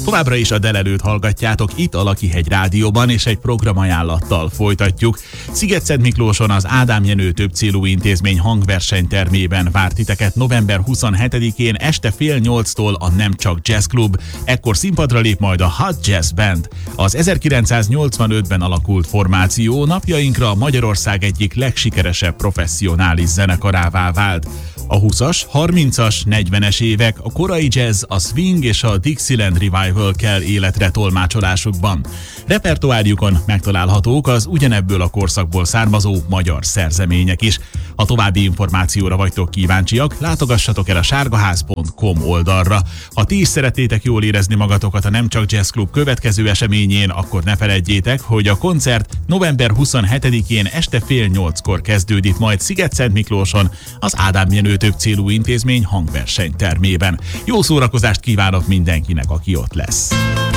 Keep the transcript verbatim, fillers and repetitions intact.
Továbbra is a Delelőt hallgatjátok itt a Lakihegy Rádióban, és egy programajánlattal folytatjuk. Szigetszentmiklóson az Ádám Jenő többcélú intézmény hangversenytermében várt titeket november huszonhetedikén este fél nyolctól a Nem Csak Jazz Club. Ekkor színpadra lép majd a Hot Jazz Band. Az ezerkilencszáznyolcvanötben alakult formáció napjainkra Magyarország egyik legsikeresebb professzionális zenekarává vált. A húszas, harmincas, negyvenes évek, a korai jazz, a swing és a Dixieland Revival kell életre tolmácsolásukban. Repertoárjukon megtalálhatók az ugyanebből a korszakból származó magyar szerzemények is. Ha további információra vagytok kíváncsiak, látogassatok el a sárgaház pont com oldalra. Ha ti is szeretnétek jól érezni magatokat a Nem Csak Jazz Club következő eseményén, akkor ne feledjétek, hogy a koncert november huszonhetedikén este fél nyolckor kezdődik majd Szigetszentmiklóson, az Ádám Jenő többcélú intézmény hangversenytermében. Jó szórakozást kívánok mindenkinek, aki ott lesz!